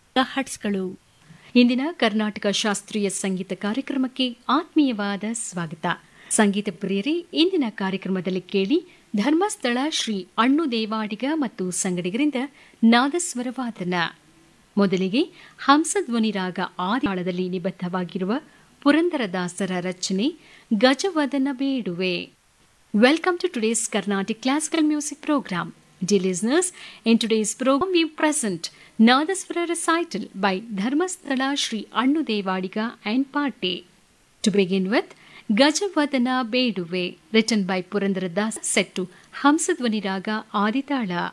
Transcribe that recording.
ಹಟ್ಸ್ಗಳು. ಇಂದಿನ ಕರ್ನಾಟಕ ಶಾಸ್ತ್ರೀಯ ಸಂಗೀತ ಕಾರ್ಯಕ್ರಮಕ್ಕೆ ಆತ್ಮೀಯವಾದ ಸ್ವಾಗತ. ಸಂಗೀತ ಪ್ರಿಯರೇ, ಇಂದಿನ ಕಾರ್ಯಕ್ರಮದಲ್ಲಿ ಕೇಳಿ ಧರ್ಮಸ್ಥಳ ಶ್ರೀ ಅಣ್ಣು ದೇವಾಡಿಗ ಮತ್ತು ಸಂಗಡಿಗರಿಂದ ನಾದಸ್ವರ ವಾದನ. ಮೊದಲಿಗೆ ಹಂಸಧ್ವನಿ ರಾಗ ಆದಿತಾಳದಲ್ಲಿ ನಿಬದ್ಧವಾಗಿರುವ ಪುರಂದರದಾಸರ ರಚನೆ ಗಜವದನ ಬೇಡುವೆ. Welcome to today's Carnatic Classical Music Program. Dear listeners, in today's program we present Nadaswara recital by Dharmasthala Sri Annu Devadiga and Party. To begin with, Gajavadana Beduve, written by Purandaradasa, set to Hamsadvani Raga Aditala.